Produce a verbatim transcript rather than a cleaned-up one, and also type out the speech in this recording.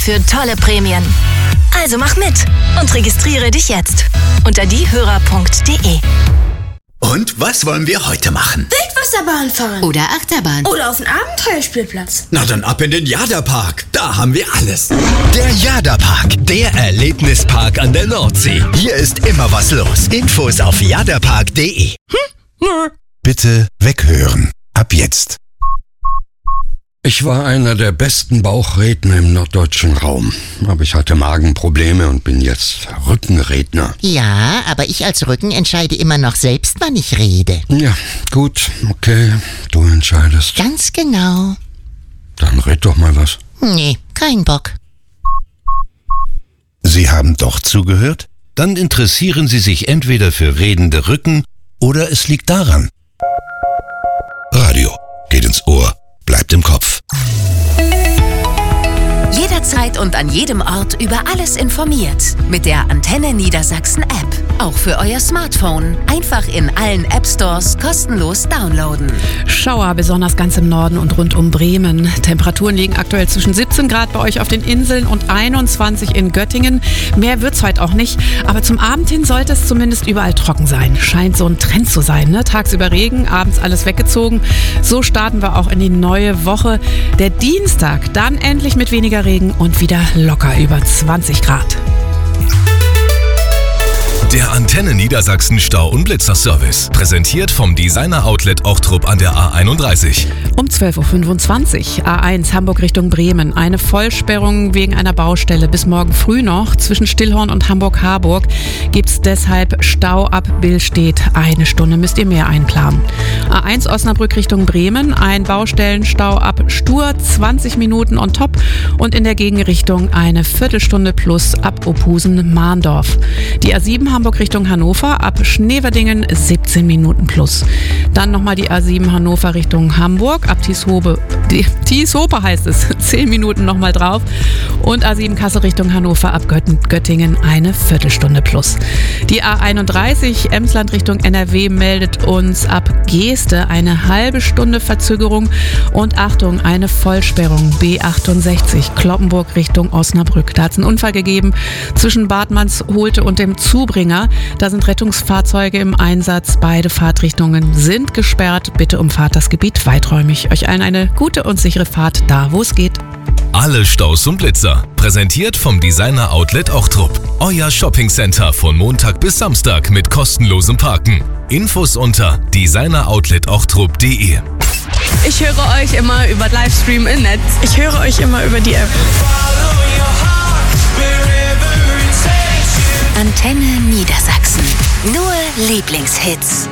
für tolle Prämien. Also mach mit und registriere dich jetzt unter diehörer punkt de. Und was wollen wir heute machen? Wildwasserbahn fahren. Oder Achterbahn. Oder auf den Abenteuerspielplatz. Na dann ab in den Jada-Park. Da haben wir alles. Der Jada-Park, der Erlebnispark an der Nordsee. Hier ist immer was los. Infos auf jadapark punkt de. Hm? Nö. Bitte weghören. Ab jetzt. Ich war einer der besten Bauchredner im norddeutschen Raum. Aber ich hatte Magenprobleme und bin jetzt Rückenredner. Ja, aber ich als Rücken entscheide immer noch selbst, wann ich rede. Ja, gut, okay, du entscheidest. Ganz genau. Dann red doch mal was. Nee, kein Bock. Sie haben doch zugehört? Dann interessieren Sie sich entweder für redende Rücken oder es liegt daran. Radio geht ins Ohr, bleibt im Kopf. Jederzeit und an jedem Ort über alles informiert. Mit der Antenne Niedersachsen App. Auch für euer Smartphone. Einfach in allen App Stores kostenlos downloaden. Schauer, besonders ganz im Norden und rund um Bremen. Temperaturen liegen aktuell zwischen siebzehn Grad bei euch auf den Inseln und einundzwanzig in Göttingen. Mehr wird's heute auch nicht. Aber zum Abend hin sollte es zumindest überall trocken sein. Scheint so ein Trend zu sein, ne? Tagsüber Regen, abends alles weggezogen. So starten wir auch in die neue Woche. Der Dienstag dann endlich mit weniger Regen und wieder locker über zwanzig Grad. Der Antenne Niedersachsen Stau- und Blitzerservice. Präsentiert vom Designer Outlet Ochtrup an der A einunddreißig. Um zwölf Uhr fünfundzwanzig, A eins Hamburg Richtung Bremen. Eine Vollsperrung wegen einer Baustelle bis morgen früh noch. Zwischen Stillhorn und Hamburg-Harburg gibt es deshalb Stau ab Billstedt. Eine Stunde müsst ihr mehr einplanen. A eins Osnabrück Richtung Bremen. Ein Baustellenstau ab Stur, zwanzig Minuten on top. Und in der Gegenrichtung eine Viertelstunde plus ab Ophusen-Mahndorf. Die A sieben Hamburg Richtung Hannover, ab Schneverdingen siebzehn Minuten plus. Dann nochmal die A sieben Hannover Richtung Hamburg, ab Tieshope, Tieshope heißt es, zehn Minuten nochmal drauf. Und A sieben Kassel Richtung Hannover, ab Göttingen eine Viertelstunde plus. Die A einunddreißig Emsland Richtung N R W meldet uns ab Geeste eine halbe Stunde Verzögerung und Achtung, eine Vollsperrung B achtundsechzig Cloppenburg Richtung Osnabrück. Da hat es einen Unfall gegeben zwischen Bad Mannsholte und dem Zubringer. Da sind Rettungsfahrzeuge im Einsatz. Beide Fahrtrichtungen sind gesperrt. Bitte umfahrt das Gebiet weiträumig. Euch allen eine gute und sichere Fahrt da, wo es geht. Alle Staus und Blitzer. Präsentiert vom Designer Outlet Ochtrup. Euer Shoppingcenter von Montag bis Samstag mit kostenlosem Parken. Infos unter designer outlet ochtrup punkt de. Ich höre euch immer über Livestream im Netz. Ich höre euch immer über die App. Antenne Niedersachsen. Nur Lieblingshits.